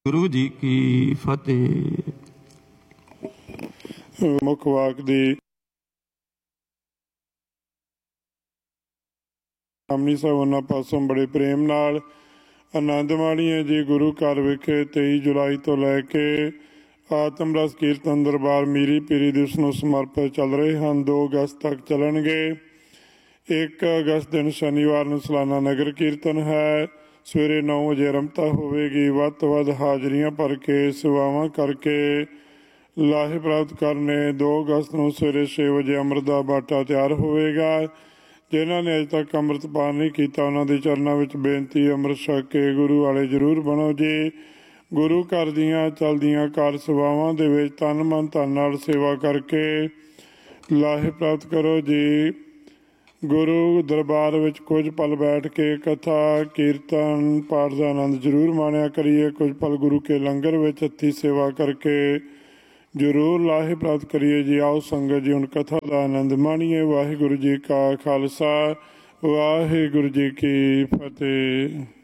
ਗੁਰੂ ਜੀ ਕੀ ਫਤਿਹ। ਮੁੱਖ ਵਾਕ ਦੀ ਆਮਨੀ ਸਾਹਿਬ ਉਹਨਾਂ ਪਾਸੋਂ ਬੜੇ ਪ੍ਰੇਮ ਨਾਲ ਆਨੰਦ ਮਾਣੀਏ ਜੀ। ਗੁਰੂ ਘਰ ਵਿਖੇ 23 ਜੁਲਾਈ ਤੋਂ ਲੈ ਕੇ ਆਤਮ ਰਸ ਕੀਰਤਨ ਦਰਬਾਰ ਮੀਰੀ ਪੀਰੀ ਦਿਵਸ ਨੂੰ ਸਮਰਪਿਤ ਚੱਲ ਰਹੇ ਹਨ। 2 ਅਗਸਤ ਤੱਕ ਚੱਲਣਗੇ। 1 ਅਗਸਤ ਦਿਨ ਸ਼ਨੀਵਾਰ ਨੂੰ ਸਾਲਾਨਾ ਨਗਰ ਕੀਰਤਨ ਹੈ। ਸਵੇਰੇ 9 ਵਜੇ ਆਰੰਭਤਾ ਹੋਵੇਗੀ। ਵੱਧ ਤੋਂ ਵੱਧ ਹਾਜ਼ਰੀਆਂ ਭਰ ਕੇ ਸੇਵਾਵਾਂ ਕਰਕੇ ਲਾਹੇ ਪ੍ਰਾਪਤ ਕਰਨੇ। 2 ਅਗਸਤ ਨੂੰ ਸਵੇਰੇ 6 ਵਜੇ ਅੰਮ੍ਰਿਤ ਦਾ ਬਾਟਾ ਤਿਆਰ ਹੋਵੇਗਾ। ਜਿਨ੍ਹਾਂ ਨੇ ਅਜੇ ਤੱਕ ਅੰਮ੍ਰਿਤ ਪਾਨ ਨਹੀਂ ਕੀਤਾ ਉਹਨਾਂ ਦੇ ਚਰਨਾਂ ਵਿੱਚ ਬੇਨਤੀ, ਅੰਮ੍ਰਿਤ ਛਕ ਕੇ ਗੁਰੂ ਵਾਲੇ ਜ਼ਰੂਰ ਬਣੋ ਜੀ। ਗੁਰੂ ਘਰ ਦੀਆਂ ਚੱਲਦੀਆਂ ਕਾਰ ਸੇਵਾਵਾਂ ਦੇ ਵਿੱਚ ਤਨ ਮਨ ਧਨ ਨਾਲ ਸੇਵਾ ਕਰਕੇ ਲਾਹੇ ਪ੍ਰਾਪਤ ਕਰੋ ਜੀ। ਗੁਰੂ ਦਰਬਾਰ ਵਿੱਚ ਕੁਝ ਪਲ ਬੈਠ ਕੇ ਕਥਾ ਕੀਰਤਨ ਪਾਠ ਦਾ ਆਨੰਦ ਜ਼ਰੂਰ ਮਾਣਿਆ ਕਰੀਏ। ਕੁਝ ਪਲ ਗੁਰੂ ਕੇ ਲੰਗਰ ਵਿੱਚ ਹੱਥੀਂ ਸੇਵਾ ਕਰਕੇ ਜ਼ਰੂਰ ਲਾਹੇ ਪ੍ਰਾਪਤ ਕਰੀਏ ਜੀ। ਆਓ ਸੰਗਤ ਜੀ ਹੁਣ ਕਥਾ ਦਾ ਆਨੰਦ ਮਾਣੀਏ। ਵਾਹਿਗੁਰੂ ਜੀ ਕਾ ਖਾਲਸਾ, ਵਾਹਿਗੁਰੂ ਜੀ ਕੀ ਫਤਿਹ।